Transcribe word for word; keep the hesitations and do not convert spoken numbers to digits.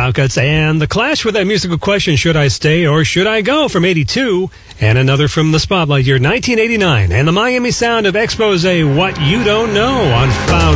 Baucutz and The Clash with that musical question, Should I Stay or Should I Go, from eighty-two, and another from the Spotlight year nineteen eighty-nine, and the Miami sound of Expose, What You Don't Know on Found